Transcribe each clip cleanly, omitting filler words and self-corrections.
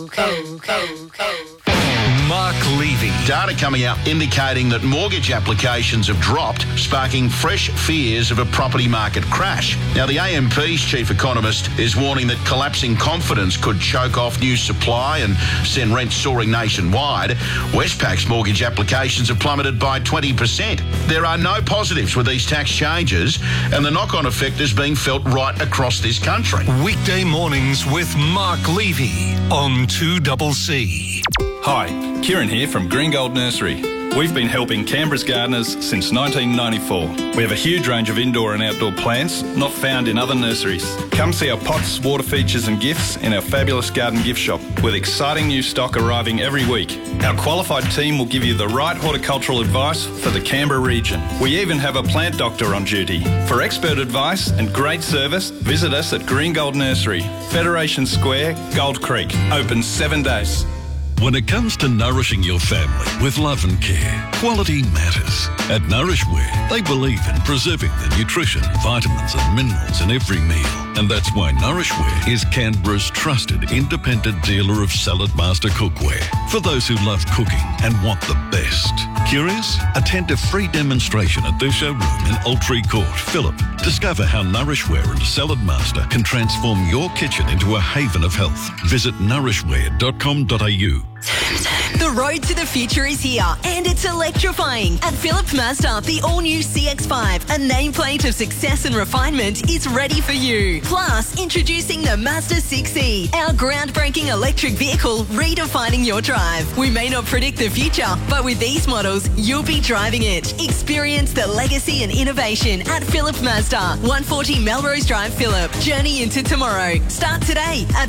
Mark Levy. Data coming out indicating that mortgage applications have dropped, sparking fresh fears of a property market crash. Now, the AMP's chief economist is warning that collapsing confidence could choke off new supply and send rents soaring nationwide. Westpac's mortgage applications have plummeted by 20%. There are no positives with these tax changes, and the knock-on effect is being felt right across this country. Weekday mornings with Mark Levy on 2CC. Hi, Kieran here from Green Gold Nursery. We've been helping Canberra's gardeners since 1994. We have a huge range of indoor and outdoor plants not found in other nurseries. Come see our pots, water features and gifts in our fabulous garden gift shop with exciting new stock arriving every week. Our qualified team will give you the right horticultural advice for the Canberra region. We even have a plant doctor on duty. For expert advice and great service, visit us at Green Gold Nursery, Federation Square, Gold Creek. Open 7 days. When it comes to nourishing your family with love and care, quality matters. At Nourishware, they believe in preserving the nutrition, vitamins and minerals in every meal. And that's why Nourishware is Canberra's trusted independent dealer of Salad Master cookware for those who love cooking and want the best. Curious? Attend a free demonstration at their showroom in Altree Court, Phillip. Discover how Nourishware and Salad Master can transform your kitchen into a haven of health. Visit nourishware.com.au. The road to the future is here, and it's electrifying. At Phillip Mazda, the all-new CX-5, a nameplate of success and refinement, is ready for you. Plus, introducing the Mazda 6e, our groundbreaking electric vehicle redefining your drive. We may not predict the future, but with these models, you'll be driving it. Experience the legacy and innovation at Phillip Mazda, 140 Melrose Drive, Phillip. Journey into tomorrow. Start today at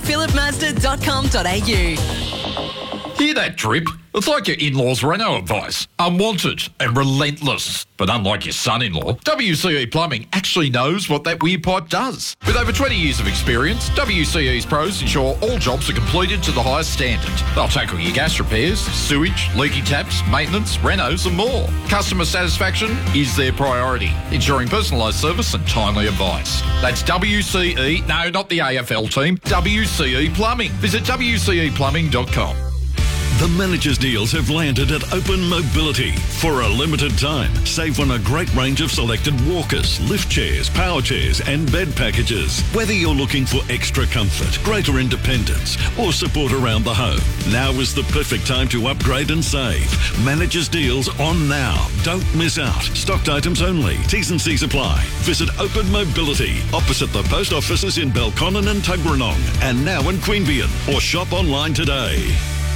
phillipmazda.com.au. Hear that drip? It's like your in-laws' Renault advice. Unwanted and relentless. But unlike your son-in-law, WCE Plumbing actually knows what that weir pipe does. With over 20 years of experience, WCE's pros ensure all jobs are completed to the highest standard. They'll tackle your gas repairs, sewage, leaky taps, maintenance, renos and more. Customer satisfaction is their priority, ensuring personalised service and timely advice. That's WCE, no, not the AFL team, WCE Plumbing. Visit WCEplumbing.com. The managers' deals have landed at Open Mobility. For a limited time, save on a great range of selected walkers, lift chairs, power chairs and bed packages. Whether you're looking for extra comfort, greater independence or support around the home, now is the perfect time to upgrade and save. Managers' deals on now. Don't miss out. Stocked items only. T's and C's apply. Visit Open Mobility opposite the post offices in Belconnen and Tuggeranong and now in Queanbeyan, or shop online today.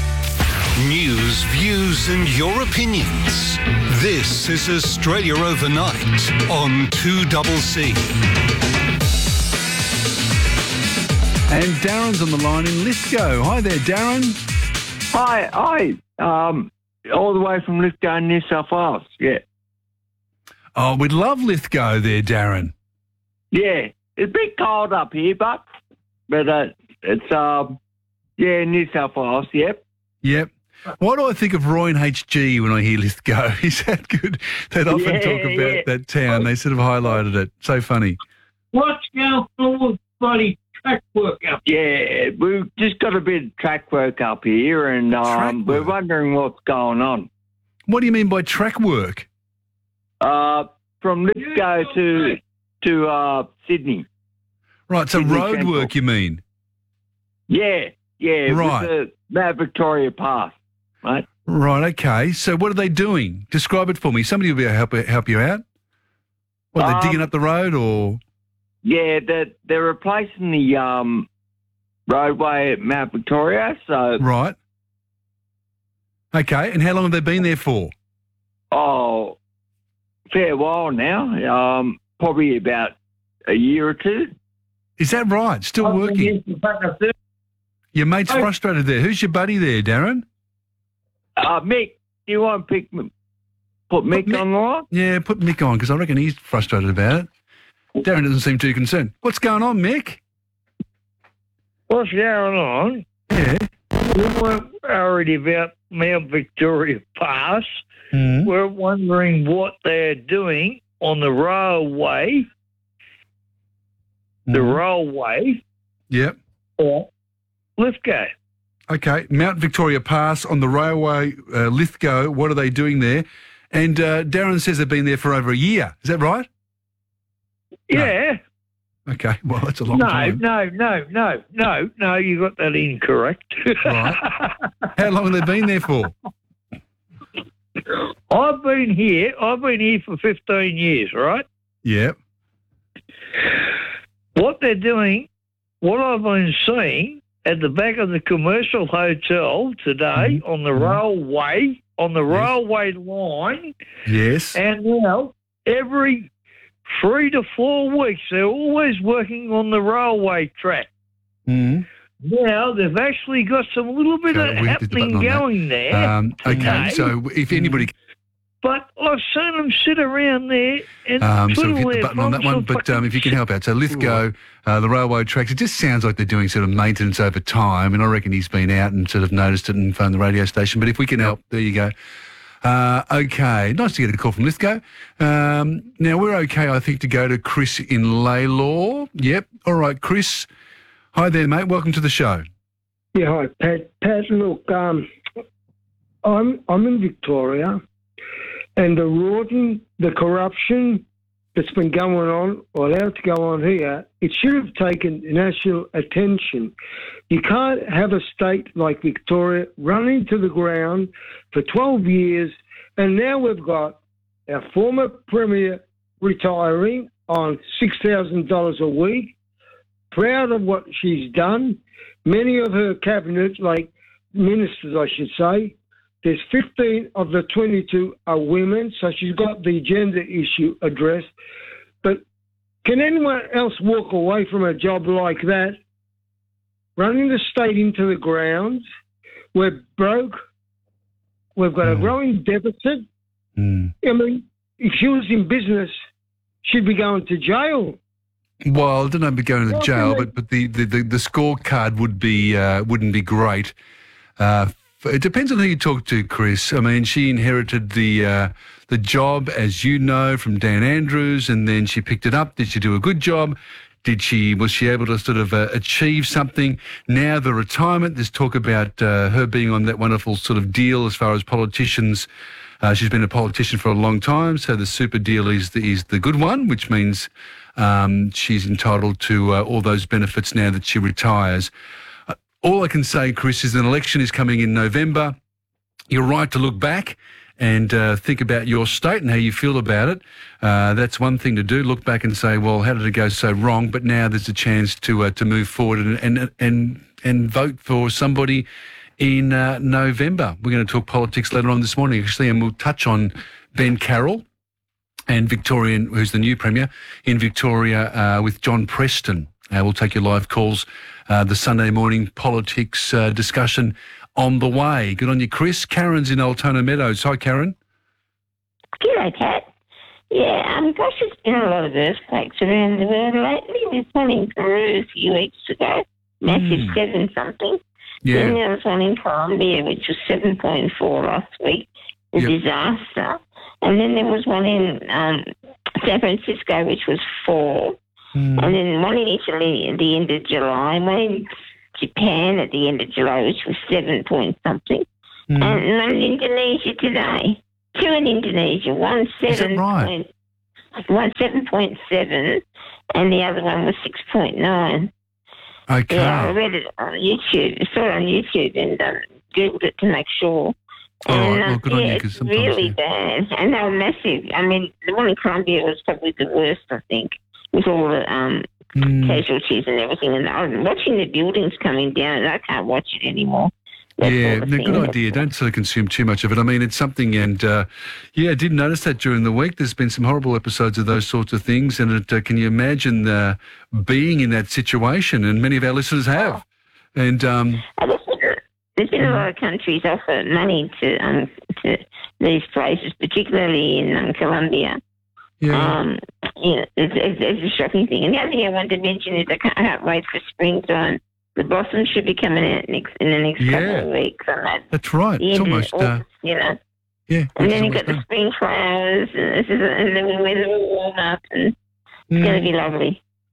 News, views and your opinions. This is Australia Overnight on 2CC. And Darren's on the line in Lithgow. Hi there, Darren. Hi. All the way from Lithgow, New South Wales, yeah. Oh, we'd love Lithgow there, Darren. Yeah, it's a bit cold up here, but it's, New South Wales, yep. Yep. Why do I think of Roy and HG when I hear Lithgow? Is that good? They'd often talk about that town. They sort of highlighted it. So funny. What's going on with bloody track work up here? Yeah, we've just got a bit of track work up here, and we're wondering what's going on. What do you mean by track work? From Lithgow to Sydney. Right, so Sydney road Central. work, you mean? Yeah, Right. with the Mount Victoria Pass, right? Right, okay. So what are they doing? Describe it for me. Somebody will be able to help you out? What, are they digging up the road or? Yeah, they're replacing the roadway at Mount Victoria, so... Right. Okay, and how long have they been there for? Oh, fair while now. Probably about a year or two. Is that right? Still working? Your mate's frustrated there. Who's your buddy there, Darren? Mick. Do you want to put Mick on the line? Yeah, put Mick on, because I reckon he's frustrated about it. Darren doesn't seem too concerned. What's going on, Mick? What's going on? Yeah. We weren't worried about Mount Victoria Pass. Mm. We're wondering what they're doing on the railway. The railway. Yep. Or Lithgow. Okay, Mount Victoria Pass on the railway, Lithgow, what are they doing there? And Darren says they've been there for over a year. Is that right? Yeah. Okay, well, that's a long time. No, you got that incorrect. Right. How long have they been there for? I've been here for 15 years, right? Yeah. What they're doing, what I've been seeing at the back of the commercial hotel today on the railway, railway line. Yes. And now every 3 to 4 weeks, they're always working on the railway track. Mm. Now they've actually got some little bit of happening going there. Okay, so if anybody... But I've seen them sit around there and sort of hit the button on that one, but if you can help out. So Lithgow, the railway tracks, it just sounds like they're doing sort of maintenance over time, and I reckon he's been out and sort of noticed it and phoned the radio station. But if we can help, there you go. Okay, nice to get a call from Lithgow. Now, we're okay, I think, to go to Chris in Laylaw. Yep, all right, Chris. Hi there, mate. Welcome to the show. Yeah, hi, Pat. Pat, look, I'm in Victoria. And the rorting, the corruption that's been going on, or allowed to go on here, it should have taken national attention. You can't have a state like Victoria run into the ground for 12 years, and now we've got our former Premier retiring on $6,000 a week, proud of what she's done. Many of her cabinet, like ministers, I should say, there's 15 of the 22 are women, so she's got the gender issue addressed. But can anyone else walk away from a job like that? Running the state into the ground, we're broke, we've got a growing deficit. I mean, if she was in business, she'd be going to jail. Well, I don't know about going to jail, but the scorecard would be wouldn't be great. It depends on who you talk to, Chris. I mean, she inherited the job, as you know, from Dan Andrews, and then she picked it up. Did she do a good job? Was she able to sort of achieve something? Now the retirement, there's talk about her being on that wonderful sort of deal as far as politicians. She's been a politician for a long time, so the super deal is the good one, which means she's entitled to all those benefits now that she retires. All I can say, Chris, is an election is coming in November. You're right to look back and think about your state and how you feel about it. That's one thing to do, look back and say, well, how did it go so wrong? But now there's a chance to move forward and vote for somebody in November. We're going to talk politics later on this morning, actually, and we'll touch on Ben Carroll and Victorian, who's the new Premier in Victoria, with John Preston. We'll take your live calls. The Sunday morning politics discussion on the way. Good on you, Chris. Karen's in Altona Meadows. Hi, Karen. G'day, Kat. Yeah, gosh, there's been a lot of earthquakes around the world lately. There's one in Peru a few weeks ago, massive 7-something. Yeah. Then there was one in Colombia, which was 7.4 last week, a disaster. And then there was one in San Francisco, which was 4. And then one in Italy at the end of July, one in Japan at the end of July, which was 7-point-something. And one in Indonesia today. 2 in Indonesia, one 7.7 and the other one was 6.9. Okay. Yeah, I read it on YouTube. I saw it on YouTube and Googled it to make sure. All right, well, good on you, because sometimes... really bad. And they were massive. I mean, the one in Colombia was probably the worst, I think, with all the casualties and everything. And I'm watching the buildings coming down, and I can't watch it anymore. Good idea. Don't sort of consume too much of it. I mean, it's something, and I did notice that during the week. There's been some horrible episodes of those sorts of things, and can you imagine being in that situation? And many of our listeners have. And there's been a lot of countries offer money to these places, particularly in Colombia. Yeah. It's a shocking thing. And the other thing I wanted to mention is I can't wait for springtime. The blossoms should be coming out in the next couple of weeks. That's right. It's almost, August, Yeah. And then you've got the spring flowers, and the weather will warm up, and it's going to be lovely.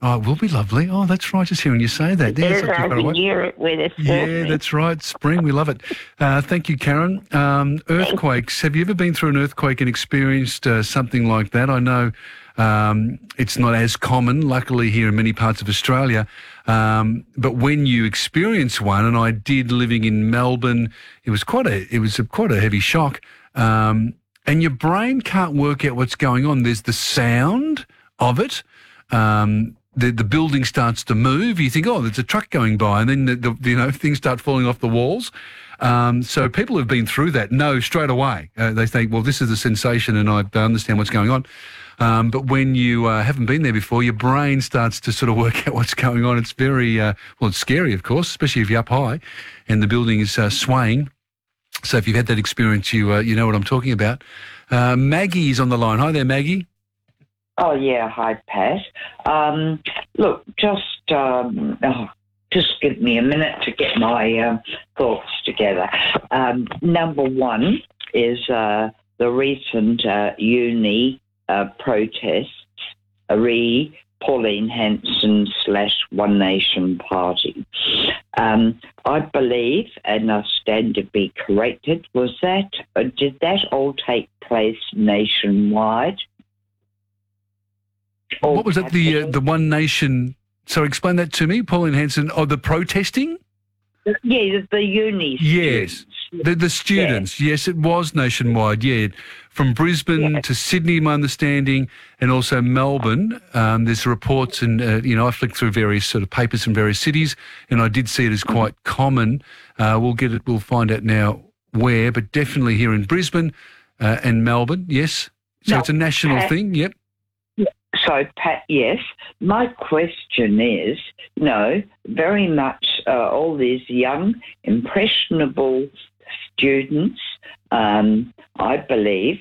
Oh, it will be lovely. Oh, that's right. Just hearing you say that. Yeah, it's not too far away. Europe with us. Yeah, that's right. Spring, we love it. Thank you, Karen. Earthquakes. Have you ever been through an earthquake and experienced something like that? I know it's not as common, luckily, here in many parts of Australia. But when you experience one, and I did living in Melbourne, it was quite a heavy shock. And your brain can't work out what's going on. There's the sound of it. The building starts to move. You think, oh, there's a truck going by, and then things start falling off the walls. So people who've been through that know straight away. They think, well, this is a sensation, and I understand what's going on. But when you haven't been there before, your brain starts to sort of work out what's going on. It's very it's scary, of course, especially if you're up high and the building is swaying. So if you've had that experience, you know what I'm talking about. Maggie's on the line. Hi there, Maggie. Oh, yeah. Hi, Pat. Look, just give me a minute to get my thoughts together. Number one is the recent uni protests, Pauline Hanson / One Nation Party. I believe, and I stand to be corrected, did that all take place nationwide? What was it, the One Nation... Sorry, explain that to me, Pauline Hanson. Oh, the protesting? Yeah, the uni students. Yes, the students. Yeah. Yes, it was nationwide, yeah. From Brisbane to Sydney, my understanding, and also Melbourne. There's reports and, I flicked through various sort of papers from various cities, and I did see it as quite common. We'll find out now where, but definitely here in Brisbane and Melbourne, yes. So it's a national thing, yep. So, Pat, yes. My question is, very much all these young, impressionable students, I believe,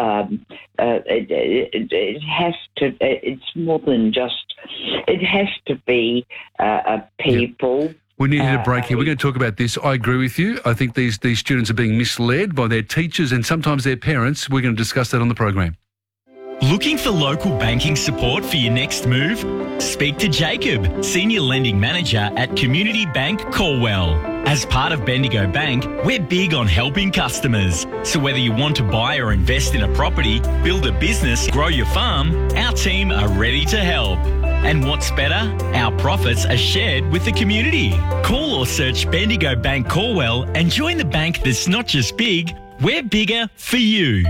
it has to, it's more than just, it has to be people... Yep. We needed a break here. We're going to talk about this. I agree with you. I think these students are being misled by their teachers and sometimes their parents. We're going to discuss that on the program. Looking for local banking support for your next move? Speak to Jacob, Senior Lending Manager at Community Bank Corwell. As part of Bendigo Bank, we're big on helping customers. So whether you want to buy or invest in a property, build a business, grow your farm, our team are ready to help. And what's better? Our profits are shared with the community. Call or search Bendigo Bank Corwell and join the bank that's not just big, we're bigger for you.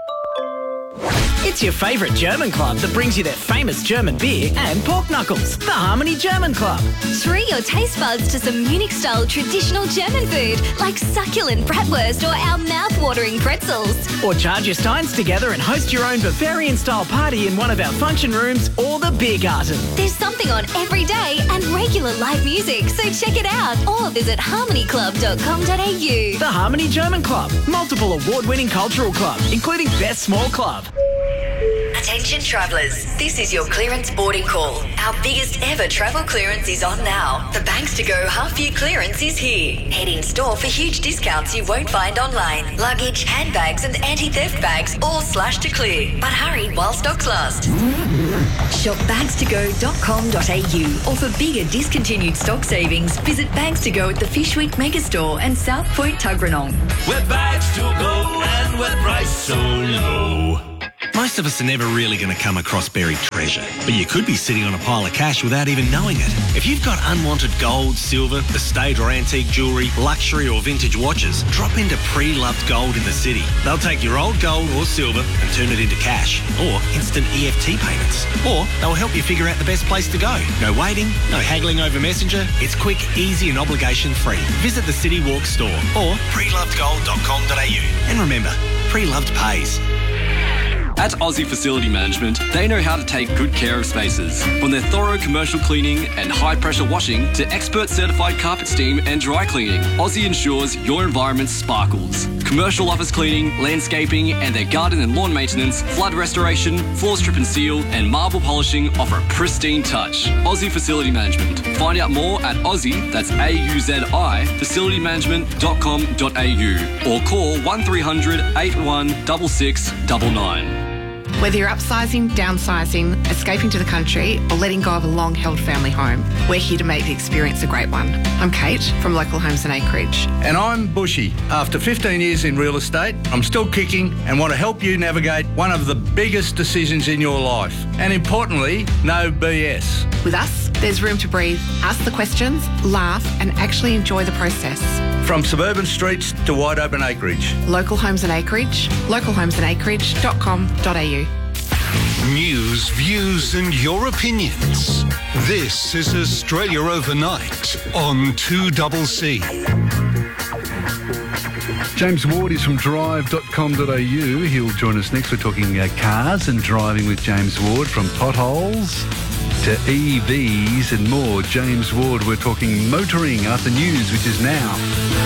It's your favourite German club that brings you their famous German beer and pork knuckles. The Harmony German Club. Treat your taste buds to some Munich-style traditional German food like succulent bratwurst or our mouth-watering pretzels. Or charge your steins together and host your own Bavarian-style party in one of our function rooms or the beer garden. There's something on every day and regular live music, so check it out or visit harmonyclub.com.au. The Harmony German Club. Multiple award-winning cultural club, including Best Small Club. Attention travellers, this is your clearance boarding call. Our biggest ever travel clearance is on now. The Banks to Go half-year clearance is here. Head in store for huge discounts you won't find online. Luggage, handbags and anti-theft bags all slashed to clear. But hurry while stocks last. Shop bagstogo.com.au or for bigger discontinued stock savings, visit Bags to Go at the Fish Week Megastore and South Point Tuggeranong. We're bags to go and we're priced so low. Most of us are never really going to come across buried treasure, but you could be sitting on a pile of cash without even knowing it. If you've got unwanted gold, silver, estate or antique jewellery, luxury or vintage watches, drop into Pre-Loved Gold in the city. They'll take your old gold or silver and turn it into cash, or instant EFT payments. Or they'll help you figure out the best place to go. No waiting, no haggling over Messenger. It's quick, easy and obligation-free. Visit the City Walk store or prelovedgold.com.au. And remember, Pre-Loved pays. At Aussie Facility Management, they know how to take good care of spaces. From their thorough commercial cleaning and high-pressure washing to expert certified carpet steam and dry cleaning, Aussie ensures your environment sparkles. Commercial office cleaning, landscaping and their garden and lawn maintenance, flood restoration, floor strip and seal and marble polishing offer a pristine touch. Aussie Facility Management. Find out more at Aussie, that's AUZI, facilitymanagement.com.au or call 1300 81 6699. Whether you're upsizing, downsizing, escaping to the country, or letting go of a long-held family home, we're here to make the experience a great one. I'm Kate from Local Homes and Acreage. And I'm Bushy. After 15 years in real estate, I'm still kicking and want to help you navigate one of the biggest decisions in your life. And importantly, no BS. With us, there's room to breathe, ask the questions, laugh, and actually enjoy the process. From suburban streets to wide open acreage. Local Homes and Acreage, localhomesandacreage.com.au. News, views and your opinions. This is Australia Overnight on 2CC. James Ward is from drive.com.au. He'll join us next. We're talking cars and driving with James Ward, from potholes to EVs and more. James Ward, we're talking motoring after news, which is now.